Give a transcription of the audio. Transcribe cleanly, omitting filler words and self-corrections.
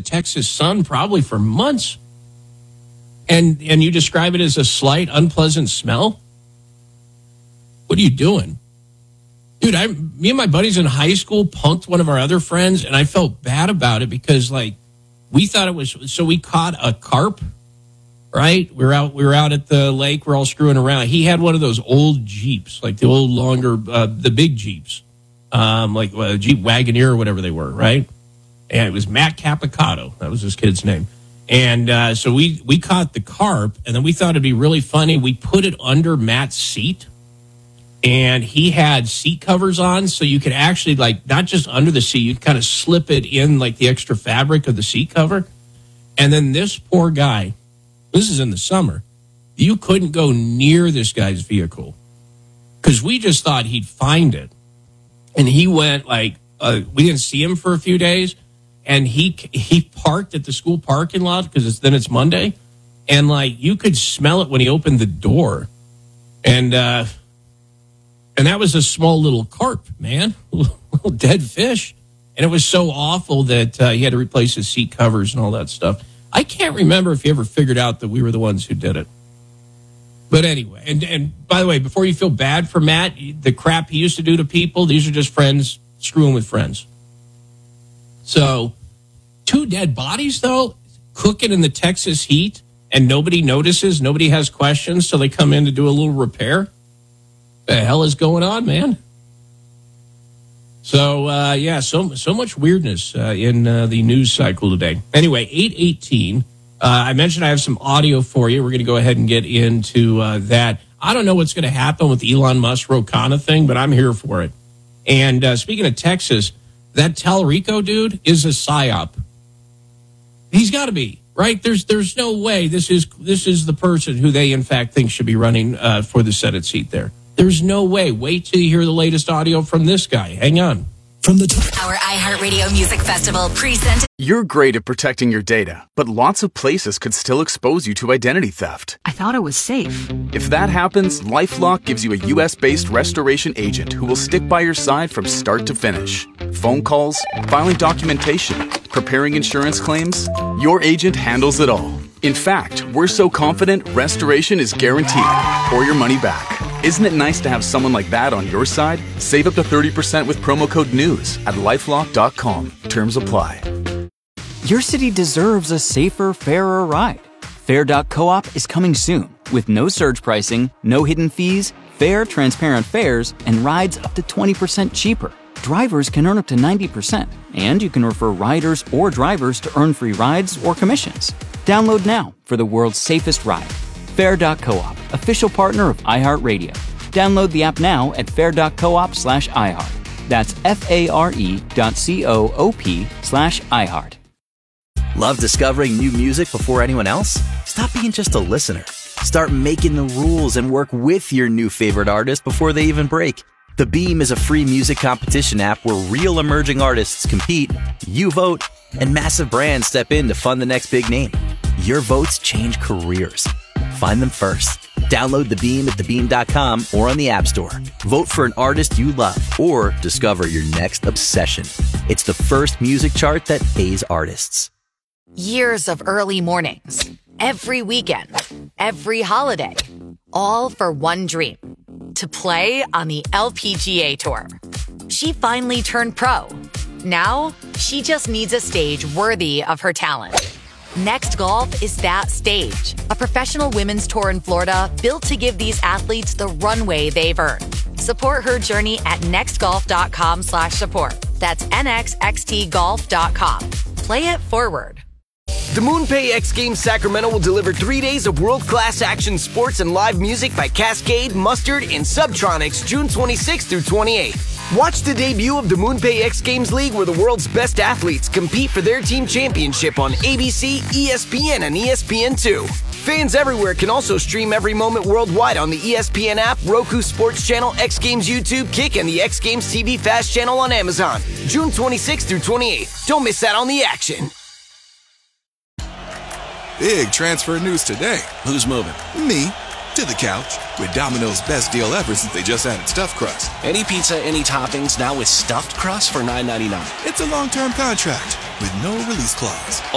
Texas sun probably for months. And you describe it as a slight, unpleasant smell? What are you doing? Dude, me and my buddies in high school punked one of our other friends, and I felt bad about it because, like, we thought it was... So we caught a carp, right? We were out at the lake. We're all screwing around. He had one of those old Jeeps, like the old, longer, the big Jeeps, like Jeep Wagoneer or whatever they were, right? And it was Matt Capicato. That was his kid's name. And so we caught the carp, and then we thought it'd be really funny. We put it under Matt's seat, and he had seat covers on, so you could actually, like, not just under the seat, you'd kind of slip it in, like, the extra fabric of the seat cover. And then this poor guy, this is in the summer, you couldn't go near this guy's vehicle because we just thought he'd find it. And he went, like, we didn't see him for a few days. And he parked at the school parking lot because then it's Monday, and like you could smell it when he opened the door, and that was a small little carp, man, little dead fish, and it was so awful that he had to replace his seat covers and all that stuff. I can't remember if he ever figured out that we were the ones who did it, but anyway. And by the way, before you feel bad for Matt, the crap he used to do to people, these are just friends screwing with friends. So, 2 dead bodies, though, cooking in the Texas heat, and nobody notices, nobody has questions, so they come in to do a little repair. The hell is going on, man? So, so much weirdness in the news cycle today. Anyway, 8:18. I mentioned I have some audio for you. We're going to go ahead and get into that. I don't know what's going to happen with the Elon Musk Ro Khanna thing, but I'm here for it. And speaking of Texas, that Talrico dude is a psyop. He's got to be, right? There's no way this is the person who they in fact think should be running for the Senate seat there. There's no way. Wait till you hear the latest audio from this guy. Hang on. From our iHeartRadio Music Festival presented. You're great at protecting your data, but lots of places could still expose you to identity theft. I thought it was safe. If that happens, LifeLock gives you a U.S.-based restoration agent who will stick by your side from start to finish. Phone calls, filing documentation, preparing insurance claims, your agent handles it all. In fact, we're so confident restoration is guaranteed or your money back. Isn't it nice to have someone like that on your side? Save up to 30% with promo code NEWS at LifeLock.com. Terms apply. Your city deserves a safer, fairer ride. Fair.coop is coming soon with no surge pricing, no hidden fees, fair, transparent fares, and rides up to 20% cheaper. Drivers can earn up to 90%, and you can refer riders or drivers to earn free rides or commissions. Download now for the world's safest ride. Fair.coop, official partner of iHeartRadio. Download the app now at fair.coop/iHeart. That's FARE.coop/iHeart. Love discovering new music before anyone else? Stop being just a listener. Start making the rules and work with your new favorite artist before they even break. The Beam is a free music competition app where real emerging artists compete, you vote, and massive brands step in to fund the next big name. Your votes change careers. Find them first. Download The Beam at thebeam.com or on the App Store. Vote for an artist you love or discover your next obsession. It's the first music chart that pays artists. Years of early mornings, every weekend, every holiday, all for one dream, to play on the LPGA Tour. She finally turned pro. Now, she just needs a stage worthy of her talent. Next Golf is that stage, a professional women's tour in Florida built to give these athletes the runway they've earned. Support her journey at nextgolf.com/support. That's nxxtgolf.com. Play it forward. The MoonPay X Games Sacramento will deliver 3 days of world-class action sports and live music by Cascade, Mustard, and Subtronics June 26th through 28th. Watch the debut of the MoonPay X Games League where the world's best athletes compete for their team championship on ABC, ESPN, and ESPN2. Fans everywhere can also stream every moment worldwide on the ESPN app, Roku Sports Channel, X Games YouTube, Kick, and the X Games TV Fast channel on Amazon. June 26th through 28th. Don't miss out on the action. Big transfer news today. Who's moving? Me. To the couch. With Domino's best deal ever since they just added stuffed crust. Any pizza, any toppings, now with stuffed crust for $9.99. It's a long-term contract with no release clause.